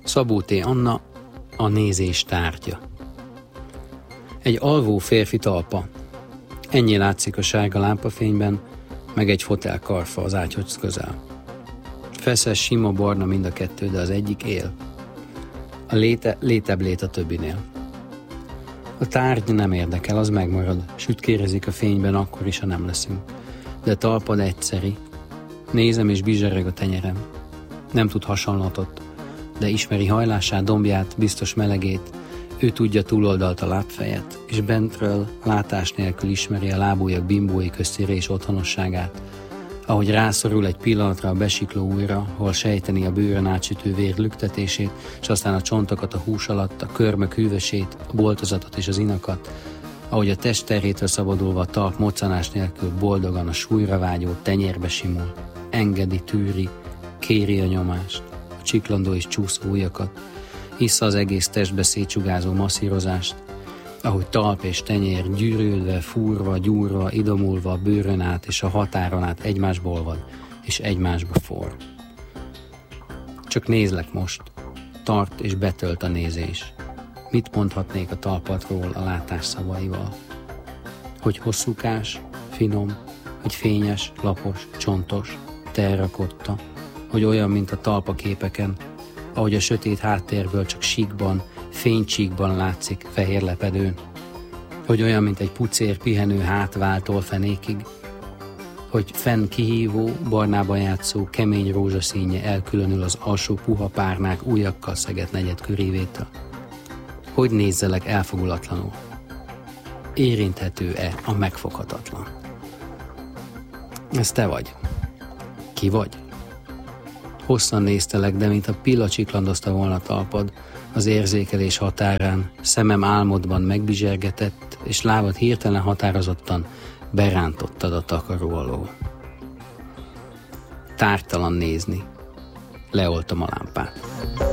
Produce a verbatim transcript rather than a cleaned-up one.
Szabó T. Anna, a nézés tárgya. Egy alvó férfi talpa. Ennyi látszik a sárga lámpafényben, meg egy fotelkarfa az ágyhoz közel. Feszes, sima, barna mind a kettő, de az egyik él. A léte létebb lét a többinél. A tárgy nem érdekel, az megmarad, sütkérezik a fényben akkor is, ha nem leszünk. De talpad egyszeri. Nézem és bizsereg a tenyerem. Nem tud hasonlatot, de ismeri hajlását, dombját, biztos melegét. Ő tudja túloldalt a lábfejet, és bentről látás nélkül ismeri a lábujjak bimbói köztérés otthonosságát. Ahogy rászorul egy pillanatra a besikló újra, hol sejteni a bőrön átsütő vér lüktetését, és aztán a csontokat a hús alatt, a körmök hűvösét, a boltozatot és az inakat, ahogy a test terhétől szabadulva a talp moccanás nélkül boldogan a súlyra vágyó tenyérbe simul, engedi, tűri, kéri a nyomást, a csiklandó és csúszó ujjakat, hissza az egész testbe szétsugázó masszírozást, ahogy talp és tenyér gyűrődve, fúrva, gyúrva, idomulva a bőrön át és a határon át egymásba olvad, és egymásba forr. Csak nézlek most, tart és betölt a nézés. Mit mondhatnék a talpadról a látás szavaival? Hogy hosszúkás, finom, hogy fényes, lapos, csontos, terrakotta, hogy olyan, mint a talpaképeken, ahogy a sötét háttérből csak síkban, fénycsíkban látszik fehér lepedőn, hogy olyan, mint egy pucér pihenő hátváltól fenékig, hogy fenn kihívó, barnában játszó, kemény rózsaszínje elkülönül az alsó puha párnák ujjakkal szegett negyed körévétől. Hogy nézzelek elfogulatlanul? Érinthető-e a megfoghatatlan? Ez te vagy. Ki vagy? Hosszan néztelek, de mint a pilla csiklandozta volna talpad, az érzékelés határán, szemem álmodban megbizsergetett, és lábad hirtelen határozottan berántottad a takaró alól. Tártalan nézni. Leoltam a lámpát.